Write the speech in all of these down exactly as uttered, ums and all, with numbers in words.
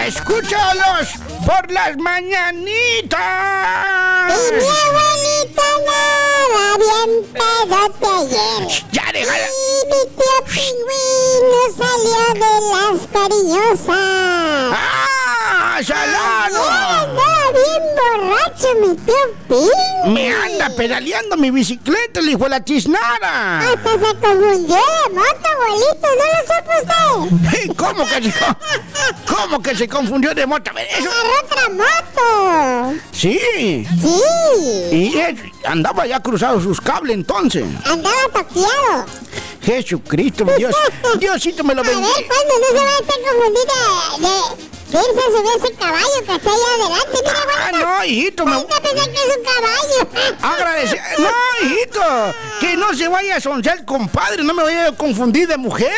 Escúchalos por las mañanitas. Y mi abuelito nada bien pedote ayer. Ya, déjala. Y mi tío Pingüino salió de las cariñosas. ¡Ah, salado! Andaba bien borracho mi tío Pingüino. Me anda pedaleando mi bicicleta, el hijo de la tiznara. Hasta se confundió de moto, abuelito, ¿no lo supo usted? ¿Cómo que se, cómo que se confundió de moto? A ver, eso. Agarró otra moto. Sí. Sí. Y él andaba ya cruzado sus cables entonces. Andaba toqueado. Jesucristo, mi Dios. Diosito me lo bendiga. A ver, ¿cuándo no se va a estar confundido de, de, de irse a subir ese caballo que está ahí adelante? Mira, Ah, no, hijito. Me... Ahorita pensé que es un caballo. Agradecer. No, hijito. Que no se vaya a sonciar, compadre. No me vaya a confundir de mujer.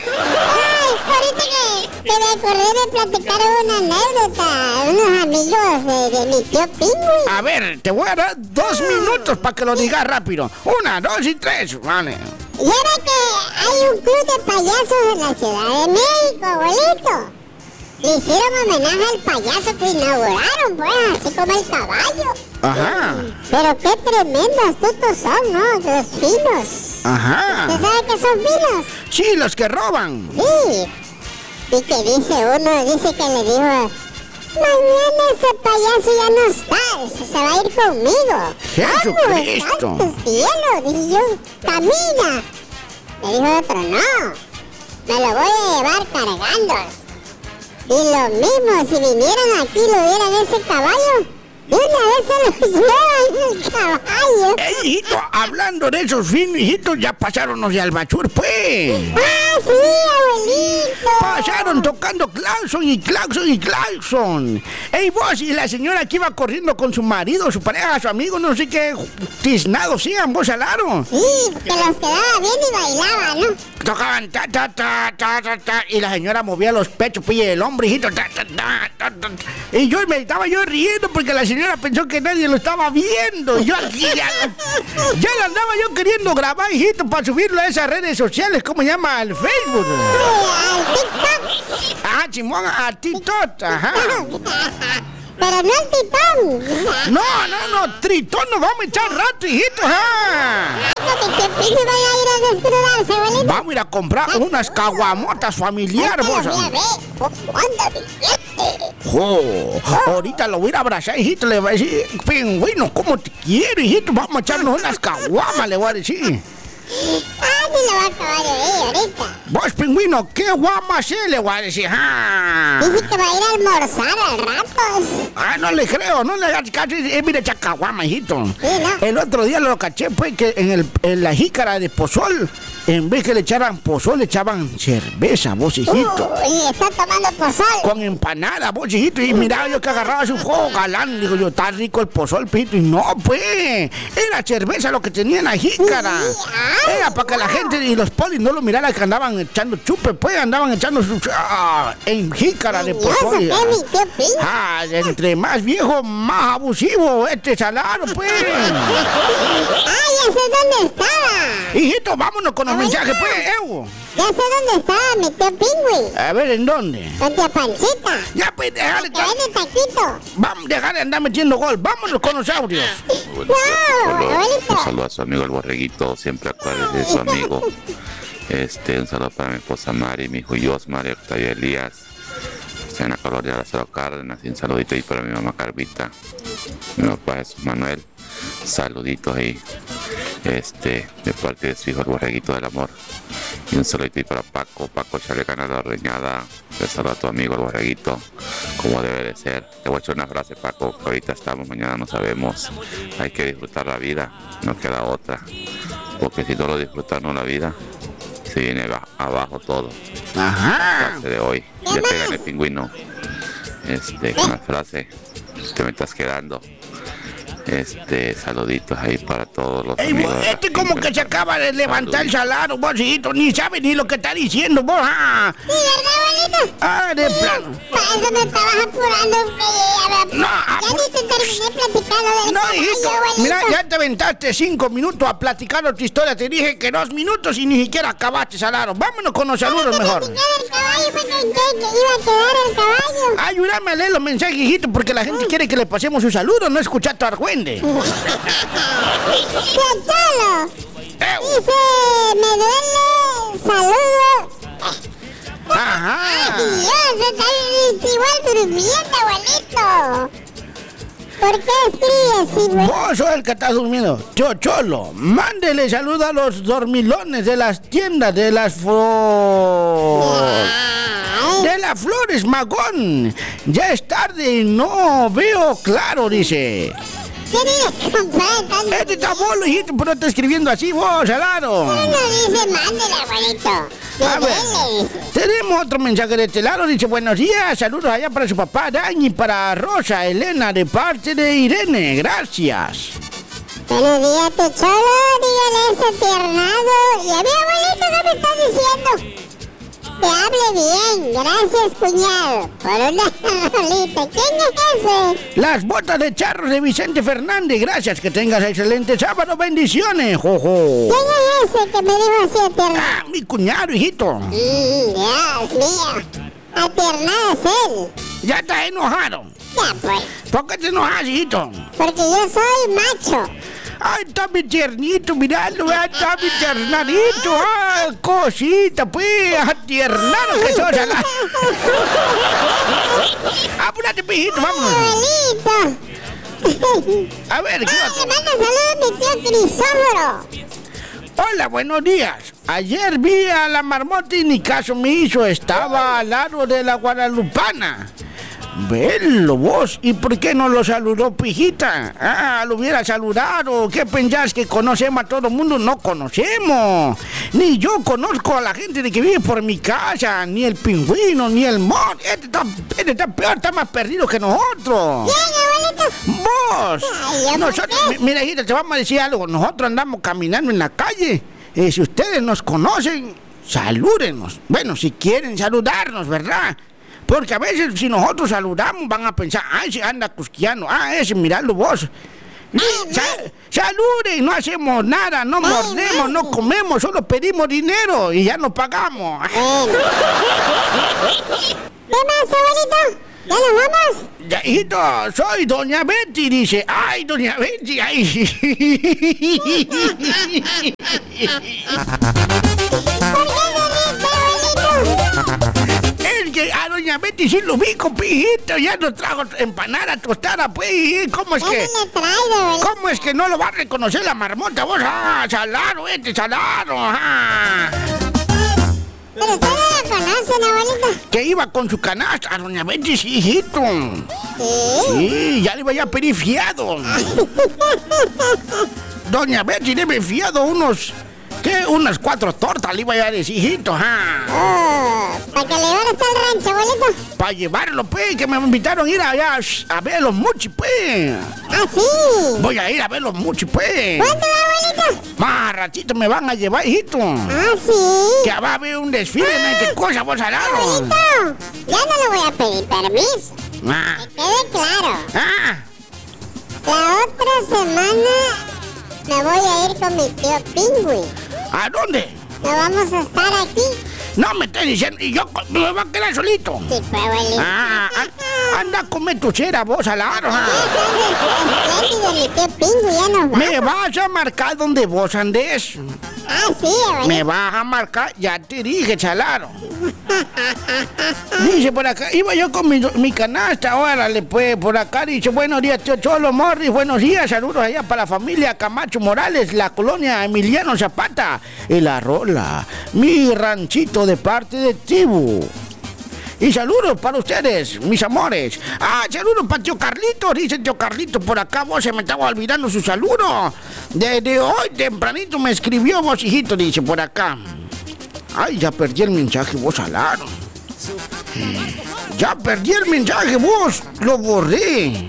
Ay, ahorita que, que me acordé de platicar una anécdota. Unos amigos de, de mi tío Pingüino. A ver, te voy a dar dos minutos para que lo digas rápido. Una, dos y tres. Vale. Y era que hay un club de payasos en la Ciudad de México, abuelito. Le hicieron homenaje al payaso que inauguraron, pues, así como el caballo. Ajá. Pero qué tremendos tutos son, ¿no? Los finos. Ajá. ¿Usted sabe que son finos? Sí, los que roban. Sí. Y que dice uno, dice que le dijo... Mañana ese payaso ya no está, se va a ir conmigo. ¡Jesucristo! ¡Santo cielo! Dije yo, camina. Le dijo otro, no, me lo voy a llevar cargando. Y lo mismo, si vinieran aquí y lo dieran ese caballo, de una vez se lo llevan el caballo. Ey, hijito, hablando de esos finos, hijito, ya pasaron los de Albachur, pues. ¡Ah, sí, abuelito! Pasaron tocando claxon y claxon y claxon. Ey, vos y la señora que iba corriendo con su marido, su pareja, su amigo, no sé qué tiznados sigan, vos alaron. Sí, que los quedaba bien y bailaban, ¿no? Tocaban ta ta ta ta ta ta y la señora movía los pechos, pille el hombro, hijito, ta ta ta ta ta. Y yo me estaba yo riendo porque la señora pensó que nadie lo estaba viendo. Yo aquí ya, ya lo andaba yo queriendo grabar, hijito, para subirlo a esas redes sociales, ¿cómo se llama? Al Facebook. Al TikTok. Ah, Simón, a TikTok, ajá. Pero no el titón. No, no, no, Tritón nos vamos a echar rato, hijito, ajá. Porque que Pingüino vaya a ir a desnudarse, abuelito. Vamos a ir a comprar unas caguamotas familiares, vos. ¡Anda, billete! Oh, ahorita lo voy a ir a abrazar, hijito, le voy a decir, Pingüino, ¿cómo te quiero, hijito? Vamos a echarnos unas caguamas, le voy a decir. Ah, ni lo va a acabar de ver ahorita. Vos, Pingüino, ¿qué guama se le voy a decir? ¡Ah! Dice que va a ir a almorzar al rato. Ah, no le creo, no le hagas caso. Eh, mire, chacaguama, hijito. Sí, ¿no? El otro día lo caché, pues, que en, el, en la jícara de pozol, en vez que le echaran pozol, le echaban cerveza, vos, hijito. Uy, está tomando pozol. Con empanada, vos, hijito. Y miraba yo que agarraba su juego galán. Digo yo, está rico el pozol, pito. Y no, pues, era cerveza lo que tenía en la jícara. Sí, era para que la gente y los polis no lo miraran que andaban echando chupe, pues, andaban echando su... Ah, en jícara de pozol. ¿Qué, mi tío Pingüino? Ah, entre más viejo, más abusivo este salado, pues. Ah, ya sé dónde estaba. Hijito, vámonos con los mensajes, pues, Evo. Ya sé dónde estaba mi tío Pingüino. A ver, ¿en dónde? Con tía Panchita. Ya, pues, déjale... Que vende taquito. Vamos, dejar de andar metiendo gol. Vámonos con los audios. No, abuelito. Un saludo a su amigo el borreguito, siempre acuérdese de su amigo. Este, un saludo para mi esposa Mari, mi hijo Yosmar, Octavio Elías. Estoy en la colonia de Lázaro Cárdenas. Y un saludito ahí para mi mamá Carvita. Mi papá Jesús Manuel. Saluditos ahí. Este, de parte de su hijo el borreguito del amor. Y un saludito ahí para Paco, Paco Chalecana de la Reñada. Te saludo a tu amigo el borreguito, como debe de ser. Te voy a echar una frase, Paco, que ahorita estamos, mañana no sabemos. Hay que disfrutar la vida, no queda otra. Porque si no lo disfrutamos la vida, se viene abajo todo. Ajá. La frase de hoy, ya te gané, Pingüino. Este, con la frase, te me estás quedando. Este, saluditos ahí para todos los Ey, amigos. vos, este como que se acaba de levantar el salario, vos, hijito, ni sabe ni lo que está diciendo, vos, ah. Sí, ¿verdad, abuelito? Ah, de plano. Para eso me estabas apurando que No, ya por... ni te terminé platicando del No, caballo, hijito, abuelito. mira, ya te aventaste cinco minutos a platicar tu historia. Te dije que dos minutos y ni siquiera acabaste, Salaro. Vámonos con los saludos mejor. El caballo fue que, que, que iba a quedar el caballo. Ayúdame a leer los mensajes, hijito, porque la gente quiere que le pasemos un saludo, no escuchar tu argüende. Cholo, dice, me duele, saludos. Ajá. Ay, Dios, está igual durmiendo, abuelito. ¿Por qué escribes, sí, güey? Vos sos el que estás durmiendo. Chocholo, mándele saludo a los dormilones de las tiendas de las flores. De las flores, Magón. Ya es tarde y no veo claro, dice. Tiene que comprar. Este está bolo, hijito, pero está escribiendo así, vos, Salaro. No dice, mándele, abuelito. A ver, tenemos otro mensaje de este lado. Dice, buenos días, saludos allá para su papá Dan y para Rosa Elena de parte de Irene, gracias. Buenos días, tu cholo, dígale ese tiernado. Y a mi abuelito, ¿qué me estás diciendo? Que hable bien, gracias, cuñado. Por una rolita. ¿Quién es ese? Las botas de charros de Vicente Fernández, gracias, que tengas excelente sábado, bendiciones, jojo. ¿Quién es ese que me dijo así tiernado? Ah, mi cuñado, hijito. Mm, Dios mío, atiernado es él. Ya estás enojado. Ya pues, ¿Por qué te enojas, hijito? porque yo soy macho. Ay, está mi tiernito, miralo, ah, está mi tiernadito, ah, cosita, pues, ah, tiernado que sos, Salaro. Apúrate, pijito, vámonos. Abuelito. A ver, ¿qué Ay, otro? le mando saludos a mi tío Crisóforo. Hola, buenos días. Ayer vi a la marmota y ni caso me hizo, estaba al lado de la guadalupana. Velo vos, ¿y por qué no lo saludó, pijita? Ah, lo hubiera saludado. ¿Qué pensás, que conocemos a todo el mundo? No conocemos. Ni yo conozco a la gente de que vive por mi casa, ni el pingüino, ni el mon. Este está, este está peor, está más perdido que nosotros. ¿Quién, abuelito? Vos. Ay, ¿yo Nosotros, por qué? mi- mira, hijita, te vamos a decir algo. Nosotros andamos caminando en la calle. Eh, si ustedes nos conocen, salúdenos. Bueno, si quieren saludarnos, ¿verdad? Porque a veces si nosotros saludamos van a pensar, ay, se anda cusqueando, ah, ese, miralo vos. Sa saluden, no hacemos nada, no mordemos, no comemos, solo pedimos dinero y ya no pagamos. Bueno. ¿Qué más, abuelito? ¿Ya nos vamos? Ya, hijito, soy doña Betty, dice, ay, doña Betty, ay. ¿Por qué no dice, abuelito? Es que a doña Betty sí lo vi, pijito, ya nos trajo empanada tostada, pues, ¿cómo es ¿Qué que? le trae, abuelito? ¿Cómo es que no lo va a reconocer la marmota, vos? Ah, Salaro, este, Salaro, ah. Pero ustedes no la conocen, abuelito. Que iba con su canasta, a doña Betty, sí, hijito. Sí. Sí, ya le voy a pedir fiado. Doña Betty debe fiado unos, ¿qué? Unas cuatro tortas, le iba a decir, hijito, ah. Oh, ¿para que le llevar hasta el rancho, abuelito? Para llevarlo, pues, que me invitaron a ir allá a ver los muchis, pues. Ah, sí. Voy a ir a ver los muchis, pues. ¿Cuándo, abuelito? Más ratito me van a llevar, hijito. Ah, sí. Que va a haber un desfile, ¿no? ¿Qué cosa, vos, Salaro? Abuelito, ya no le voy a pedir permiso. Ah, Que quede claro. ah, La otra semana me voy a ir con mi tío Pingüi. ¿a dónde? No vamos a estar aquí. No me estés diciendo, y yo me voy a quedar solito. Sí, pues, abuelito. Ah, ah, anda a comer tu cera, vos, Salaro. Ah. Espléndido, mi tío Pingüi, ya nos va. Me vas a marcar donde vos andés. Ah, sí, abuelito. Me vas a marcar, ya te dije, Salaro. Dice por acá, iba yo con mi, mi canasta, órale, pues, por acá dice, buenos días, tío Cholo Morris, buenos días, saludos allá para la familia Camacho Morales, la colonia Emiliano Zapata, y la Rola, mi ranchito de parte de Tibu. Y saludos para ustedes, mis amores. Ah, saludos para tío Carlito, dice tío Carlito por acá, vos se me estaba olvidando su saludo. Desde hoy tempranito me escribió vos, hijito, dice por acá. Ay, ya perdí el mensaje, vos, Salaro. Ya perdí el mensaje, vos, lo borré.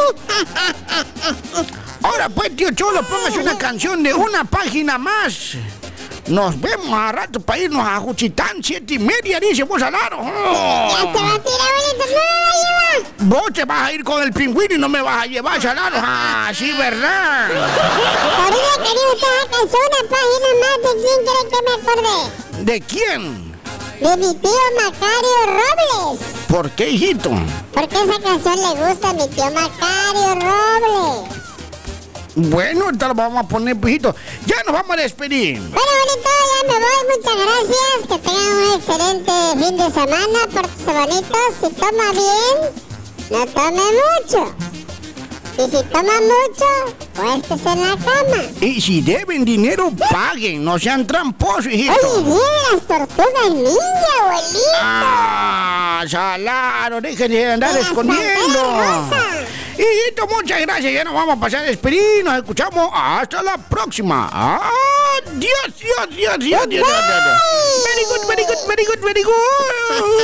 Ahora pues, tío Cholo, póngase una canción de una página más. Nos vemos a rato para irnos a Juchitán, siete y media, dice vos, Salaro. Ya se va a tirar, abuelito, no me va a llevar. Vos te vas a ir con el pingüino y no me vas a llevar, Salado. Ah, sí, ¿verdad? Ahorita quería usted alcanzó una página más. ¿De quién cree que me acordé? ¿De quién? De mi tío Macario Robles. ¿Por qué, hijito? Porque esa canción le gusta a mi tío Macario Robles. Bueno, ahorita lo vamos a poner, hijito. Ya nos vamos a despedir. Bueno, bonito, ya me voy. Muchas gracias. Que tengan un excelente fin de semana. Pórtese bonito. Si toma bien, no tome mucho. Y si toma mucho, cuéstese en la cama. Y si deben dinero, paguen. No sean tramposos, hijito. Oye, vienen las tortugas ninja, abuelito. Ah, Salado, déjense de andar escondiendo. Hijito, muchas gracias. Ya nos vamos a pasar a despedir. Nos escuchamos. Hasta la próxima. Adiós, Dios, Dios, Dios, Dios, Dios. Very good, very good, very good, very good.